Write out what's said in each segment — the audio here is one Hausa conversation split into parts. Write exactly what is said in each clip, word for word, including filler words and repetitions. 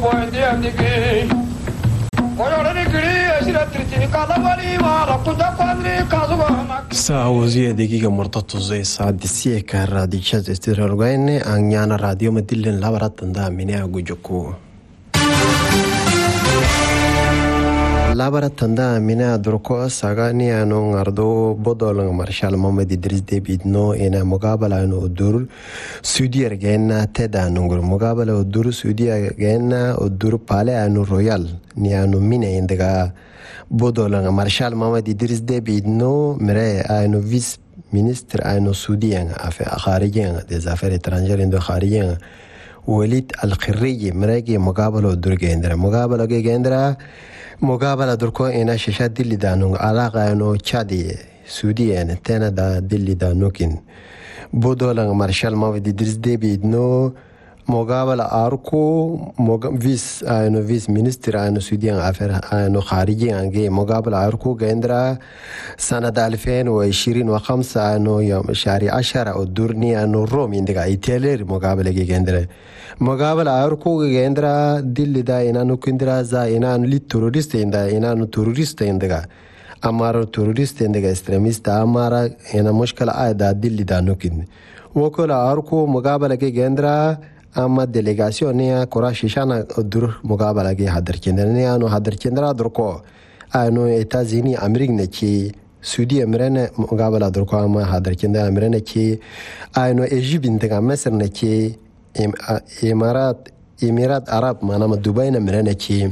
ساوزية دقيقة مرتبطة زي ساعة السيكة رادي شاز استرالوين أنيانا راديو مدلن لابرات تندا مني أقوجكو لابرات تندا مني دركو ساقاني أنو غردو بودول مارشال محمد إدريس ديبيد نو إنا مقابلة أنو الدور سعودية رجعنا تدا نقول مقابلة الدور سعودية رجعنا الدور بالي أنو رويال ني أنو مني عندك بودول مارشال محمد إدريس ديبيد نو مري أنو فيس ministre أنو سعودية أفا خارجية des affaires étrangères إندو خارجية وليد الخريجي مريجي مقابلة الدور جندرا مقابلة جندرا مقابلة دركو إنا شاشات دلي دانو علاقة أنو تشادي سعودية تانا دا دلي دانوكين بودول مارشال محمد إدريس ديبيد نو مقابلة أركو مق... فيس أنو فيس مينستر أنو سعودية أفر أنو خارجية أنجي مقابلة أركو جندرا سنة ألفين وعشرين وخمسة أنو يوم شهر عشرة الدورني أنو روم عندك إيطاليا مقابلة جندرا مقابلة أركو جندرا دل دا إنانو كندرا زا إنانو لي توروريست إندا إنانو توروريست عندك أمارو توروريست عندك إستراميست أمارا إنا مشكلة آيدا دل دا نوكين وكل أركو مقابلة جندرا أما ديليغاسيون نيا كورا شيشانا دور مقابلة جي حضر كندرا نيا نو حضر كندرا دركو أنو إتازيني أمريك نكي سعودية مرنا مقابلة دركو أما حضر كندرا مرنا كي أنو إيجيب انتقا مصر نكي إمارات إمارات عرب مانا دبي مرنا كي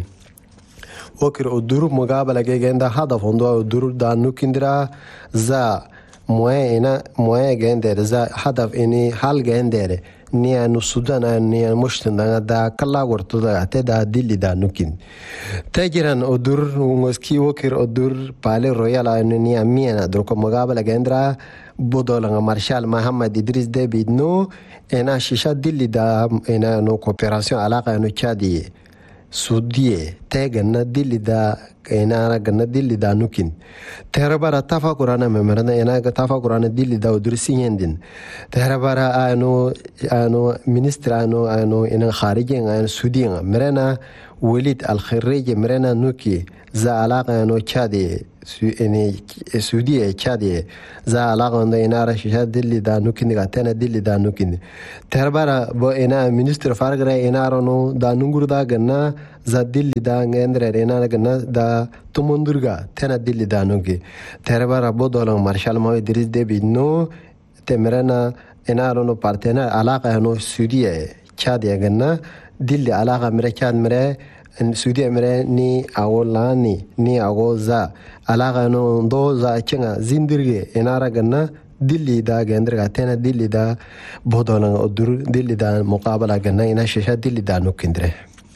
وكر الدور مقابلة جي جندا هدف هندو الدور دانو كندرا زا موينا موينا جندر زا هدف إني حال جندر نيا نو السودان نيا مشتن دا كلا ورتو دا تدا ديلي دا نوكين تاجران أدور ومسكي وكر أدور بالي رويال نيا مينا دركو مقابلة جندرا بودولا مارشال محمد إدريس ديبيد نو إنا شيشا ديلي دا إنا نو كوبيراسيون علاقة نو تشادي سودية تاجنا ديلي دا إنا رجعنا ديلي دا نوكين تهربارا تفاقرانا ممرنا إنا تفاقرانا ديلي دا ودرسين دين تهربارا أنو أنو مينستر أنو أنو إنا خارجين أنو سودية مرنا وليد الخريجي مرنا نوكي زا علاقة أنو تشادي إني سعودية تشادي زا علاقة أنو إنا رشيشات ديلي دا نوكين غاتنا ديلي دا نوكين تهربارا بو إنا مينستر فارغرا إنا رونو دا نونغور دا غنا زا ديلي دا غندر إنا غنا دا تمندرغا تنا ديلي دا نوكي تهربارا بو دولان مارشال محمد إدريس ديبيد نو تمرنا إنا رونو بارتنر علاقة أنو سعودية تشادي غنا ديلي علاقة مركان مرة سعودية مرة ني أولاني ني أغوزا علاقة نو دو زا كنا زندرغي إنا رغنا ديلي دا غندرغا تنا ديلي دا بودولان أدور ديلي دا مقابلة غنا إنا شاشا ديلي دا نوكندره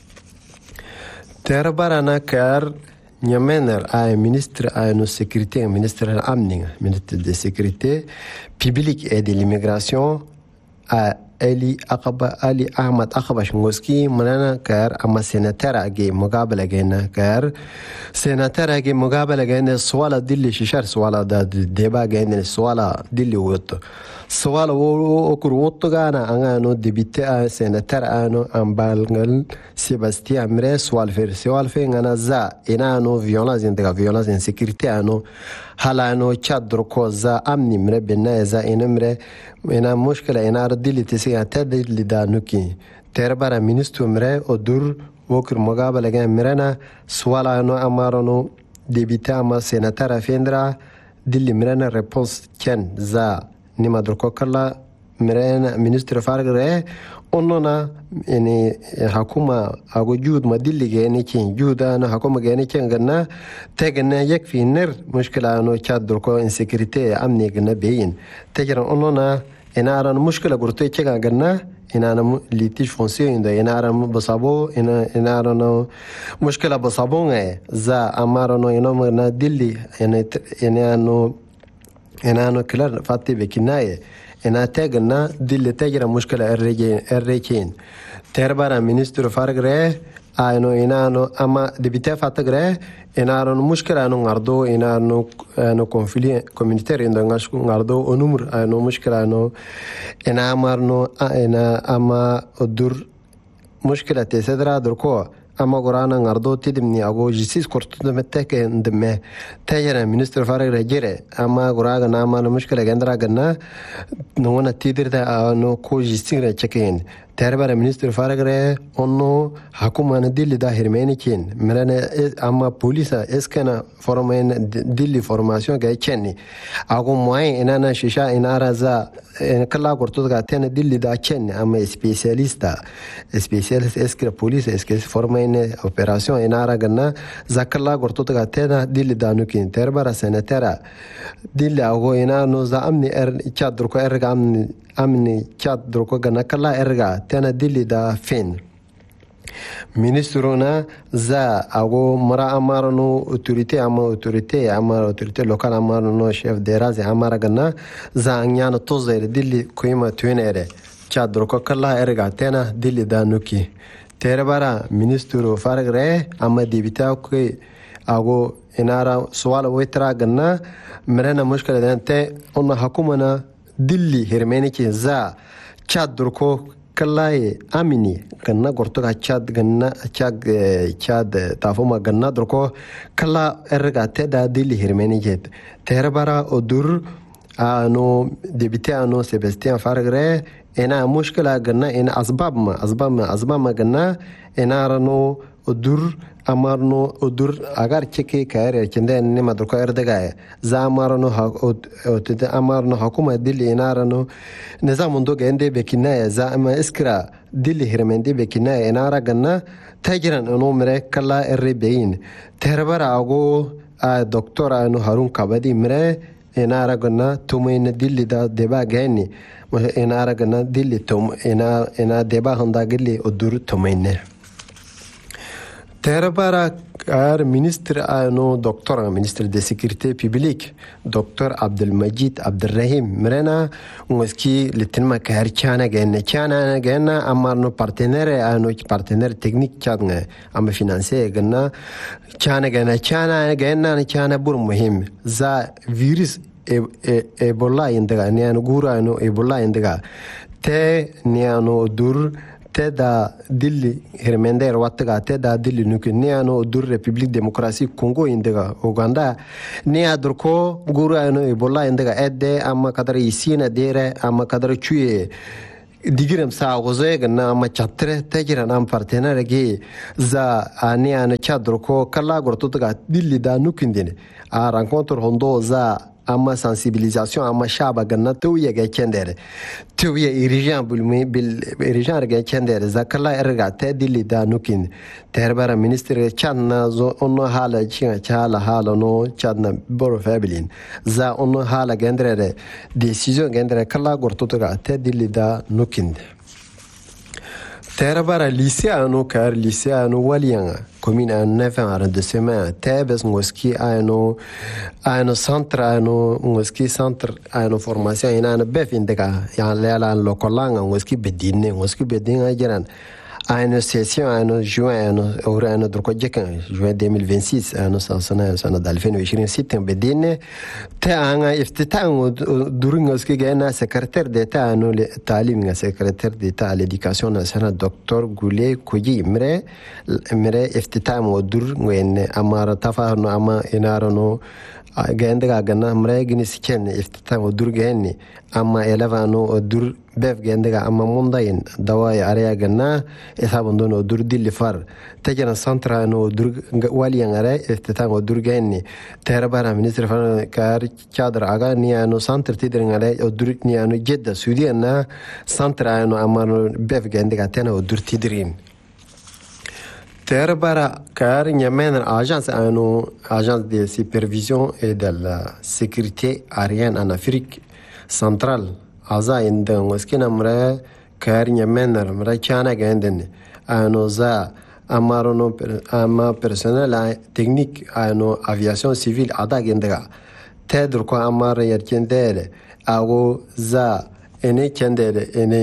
تربارانا كار نيامنر أي مينستر أي نو سيكوريتي مينستر الأمن مينستر دي سيكوريتي بيبليك إي دي ليميغراسيون Ali Akaba Ali Ahmad Akabash Ngoski منانا كار أما سنتر أجي مقابلة جينا كار سنتر أجي مقابلة جينا سوالا دلي ششار سوالا دا دبا جينا سوالا دلي وط سوالا و أكر وط جانا أنا نو دبيتة سنتر أنا أم بالغل سيباستيان مري سوال فير سوال فين أنا زا إنا نو فيولانس إنتقا فيولانس إن سكرتي أنا هلا نو تشادر كوزا أمني مري بنا إذا إنا مري إنا مشكلة إنا ردلي تسي أتدي لدا نوكي تربارا مينستو مري أدور وكر مقابلة جان مرنا سوالا نو أمارنو ديبيتا ما سيناتارا فيندرا دلي مرنا ريبونس كان زا نما دركو كلا مرنا مينستر فارغ أننا يعني حكومة أقول جود ما دلي جاني كين جود أنا حكومة جاني كين قلنا تجنا يكفي نر مشكلة أنو كاد دركو إنسكريتي أمني قلنا بين تجرا أننا إنا أران مشكلة قرطي كيغا قلنا إنا أنا ليتيج فونسيو إندا إنا أران بصابو إنا إنا أران مشكلة بصابون زا أمارانو إنا مرنا دلي إنا إنا أنو إنا أنو كلار فاتي بكناية إنا تاقنا دلي تاجرا مشكلة الرجين الرجين تربارا مينستر فارغ راه آينو إنا أنو أما دبيتا فاتق راه إنا أران مشكلة أنو نغردو إنا أنو أنو كونفلي كوميونيتير إندا نغردو أنمر أنو مشكلة أنو إنا أمارنو إنا أما أدور مشكلة تسدرا دركو أما قرانا عرضو تدمني أقول جسيس كرت دمتك دمه تاجر مينستر فارغ رجيره أما قرانا نعمل مشكلة عندنا قلنا نونا تدير ده أنو كو جسيس رجكين تربار مينستر فارغ ره أنو حكومة نديل ده هرماني كين مرنا أما بوليسا إسكنا فورمين ديل فورماسيون جاي كني أقول معي إن أنا شيشة إن أرزا إن كلا كرتو قاتين ديل ده كني أما سبيسياليستا سبيسياليست إسكنا بوليس إسكنا فورمين operation inara ganna zakalla gorto taga tena dilli danukin terbara senatera dilli ago ina no za amni er chadru ko erga amni amni chadru ko ganna kala erga tena dilli da fin ministruna za ago mara amarno autorité ama autorité ama autorité locale amarno chef de raze amara ganna za anyana tozer dilli koima tuenere chadru ko kala erga tena dilli danuki terbara ministro fargre amma dibita ko ago inara suala wetra ganna merena mushkila dante onna hakumana dilli hermeni ki za chadru ko kallai amini ganna gorto ga chad ganna chag chad tafuma ganna drko kalla erga teda dilli hermeni ki terbara odur ano dibita ano Sebastien fargre ina mushkila ganna ina asbab ma asbab ma asbab ma ganna ina rano udur amarno udur agar cheke kare kende ne madruka erdaga za amarno ha otde amarno hukuma dil ina rano nizam ndo gende bekina za ama iskra dil hirmende bekina ina ra ganna tajiran no mere kala erbein terbara ago a doctor anu harun kabadi mere ina ra ganna tumain dil da deba gani ina aragana dilli tom ina ina deba handa gilli udur tomayne terbara ar ministre ano docteur ministre de sécurité publique docteur Abdelmajid Abdelrahim merena ngoski litinma kar chana genne chana genne amarno partenaire ano partenaire technique chadne am financier genne chana genne chana genne chana bur muhim za virus ebola indaga niano gura no ebola indaga te niano dur te da dilli hermender wattaga te da dilli nuke niano dur République démocratique Congo indaga Uganda nia durko gura no ebola indaga edde amma kadar isina dere amma kadar chuye digiram sa goze ganna amma chatre tajira nam partenaire ge za ania na chadrko kala gorto taga dilli da nukindine a rencontre hondo za ama sensibilisation ama shaba ganna tuya ga kendere tuya irijan bulmi bil irijan ga kendere zakala erga te dilli da nukin terbara ministre channa zo onno hala chinga chala hala no channa boro fabilin za onno hala gendere decision gendere kala gorto ga te dilli da nukin terbara lycée anu kar lycée anu walianga commune en neuf arrondissement tebes ngoski ano ano centre ano ngoski centre ano formation ina na befindega ya lela lokolanga ngoski bedine ngoski bedinga jiran ano session ano juin ano ora ano drko jekan juin deux mille vingt-six ano sana sana dal ألفين وعشرين ستة bedine te anga iftitang duringoski gena secrétaire d'état ano talim nga secrétaire d'état à l'éducation nationale docteur Goulé Koyi mre mre iftitang odur ngene amara tafarno ama inarano gendaga ganna mre gini siken iftitang odur geni ama elevano odur bev gendaga ama mundayin dawai area ganna esabondon odur dilli far tajana centra no odur wali ngare iftitang odur geni terbara ministre fan kar chadra aga ni ano centre tidr ngare odur ni ano jedda sudiana centra no amano bev gendaga tena odur tidrin terbara kar nyamen agence ano agence de supervision et de la sécurité aérienne en Afrique centrale aza indan waskina mra kar nyamen mra chana ganden ano za amarono ama personnel technique ano aviation civile ada gendaga tedr ko amar yerkendele ago za ene kendele ene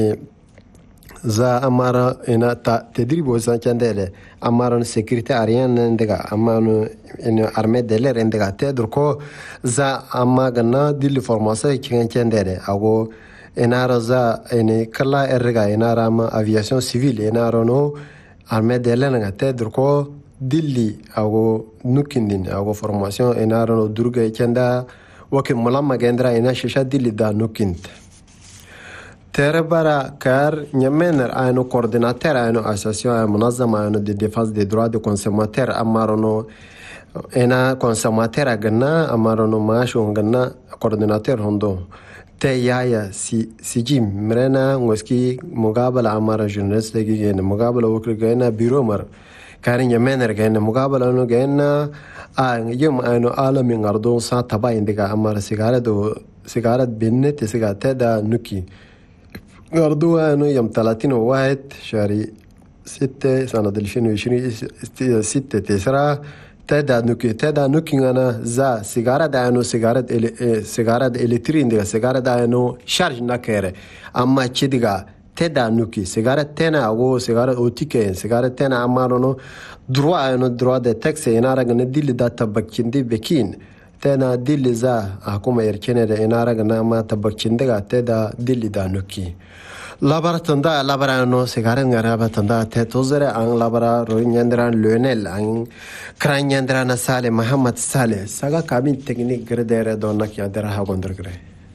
za amara ina ta tedribo za kendele amaron sécurité aérienne ndega amano ene armée de l'air ndega tedr ko za amagana dil formation ken kendele ago enaro za ene kala erga enara ma aviation civile enaro no armée de l'Elanga te durko dilli ago nukindin ago formation enaro no durga kenda wake mulama gendra ena shisha dilli da nukint Terebara car Nyamener a un coordinateur a une association منظمة de défense des droits des consommateurs amarono ena consommateur ganna amarono masho ganna coordinateur hondo te yaya si sijim mrena ngoski mugabala amara journalist legi gen mugabala wokr gena bureau mar car Nyamener gen mugabala no gena a yum ano alami ngardo sa taba indiga amara sigara do sigara binne te sigata da nuki غردوها انه يوم ثلاثين وواحد شهر ستة سنة ألفين وعشرين ستة تسعة تدا نوكي تدا نوكي انا زا سيجارة دانو سيجارة سيجارة إلكترين دي سيجارة دانو شارج نكره اما تشديغا تدا نوكي سيجارة تنا او سيجارة اوتيكين سيجارة تنا امارونو دروا انو دروا دي تاكسي انارا نديل دا تبكيندي بكين تنا ديل زا حكومة يركنه دا انارا ما تبكيندغا تدا ديل دا نوكي labara tanda labara no segaran garaba tanda te tozere ang labara roinyandran Lionel ang kranyandran Sale Muhammad Sale saga kamin teknik gredere donak yadera ha gondrgre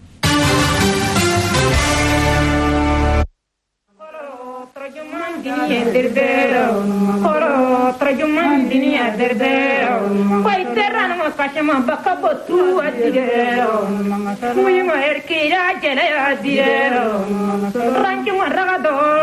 Koro trajuman dunia derdero Koi terran mo kashama bakabotu adiro Muyo erkira jere adiro Ranjuma ragado